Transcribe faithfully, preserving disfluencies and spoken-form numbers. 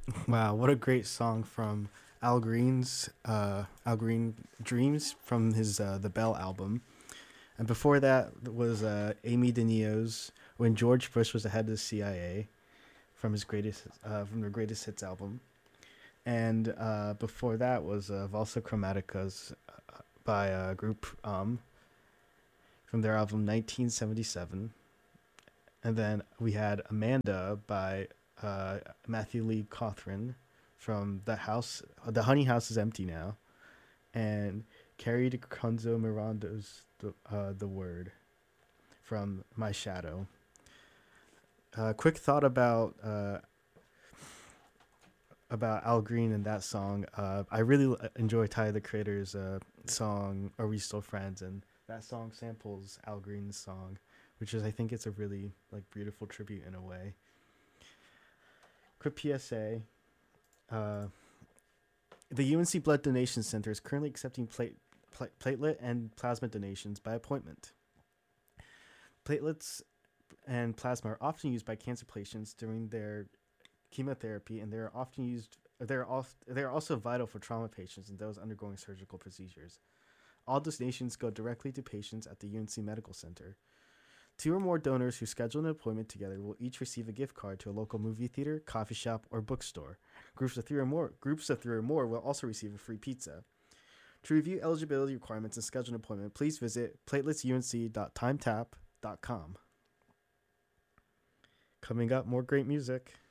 Wow, what a great song from Al Green's uh, Al Green Dreams from his uh, the Bell album. And before that was uh, Amy DeNio's When George Bush Was the Head of the C I A from his greatest uh, from their greatest hits album. And uh, before that was uh, Valsa Chromatica's uh, by a group um, from their album nineteen seventy-seven. And then we had Amanda by uh, Matthew Lee Cothran from the house. The Honey House is empty now, and Carrie DeConzo Miranda's the uh, the Word from My Shadow. Uh, quick thought about uh, about Al Green and that song. Uh, I really enjoy Tyler the Creator's uh, song "Are We Still Friends," and that song samples Al Green's song, which is I think it's a really like beautiful tribute in a way. Quick P S A: uh, the U N C Blood Donation Center is currently accepting plate, pla- platelet and plasma donations by appointment. Platelets and plasma are often used by cancer patients during their chemotherapy, and they're often used. They're off, They're also vital for trauma patients and those undergoing surgical procedures. All donations go directly to patients at the U N C Medical Center. Two or more donors who schedule an appointment together will each receive a gift card to a local movie theater, coffee shop, or bookstore. Groups of three or more groups of three or more will also receive a free pizza. To review eligibility requirements and schedule an appointment, please visit platelets u n c dot timetap dot com. Coming up, more great music.